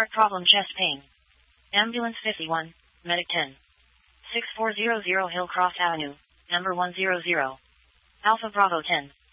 Heart problem, chest pain. Ambulance 51, Medic 10. 6400 Hillcroft Avenue, number 100. Alpha Bravo 10.